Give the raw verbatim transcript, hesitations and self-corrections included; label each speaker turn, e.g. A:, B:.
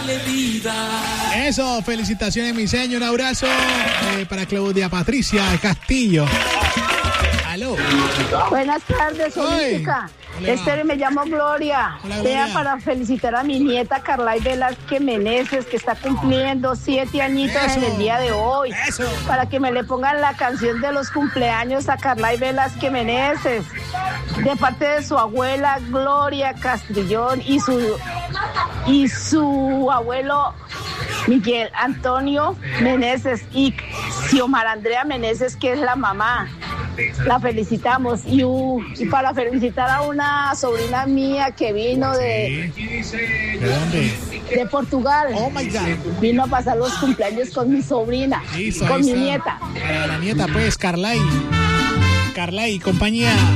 A: Eso, felicitaciones, mi señor. Un abrazo eh, para Claudia Patricia Castillo. Aló.
B: Buenas tardes, Olímpica. Este me llamo Gloria.
A: Hola, Gloria.
B: Sea para felicitar a mi nieta Carlay Velázquez Meneses, que está cumpliendo siete añitos
A: Eso.
B: en el día de hoy.
A: Eso.
B: Para que me le pongan la canción de los cumpleaños a Carlay Velázquez Meneses. De parte de su abuela Gloria Castrillón y su, y su abuelo Miguel Antonio Meneses y Xiomara Andrea Meneses, que es la mamá. La felicitamos. Y, uh, y para felicitar a una sobrina mía que vino de,
A: ¿De dónde?
B: de Portugal.
A: Oh my God.
B: Vino a pasar los cumpleaños con mi sobrina,
A: Listo,
B: con
A: ahí
B: mi
A: está.
B: nieta.
A: Para la nieta, pues, Carlay. Carlay, compañía.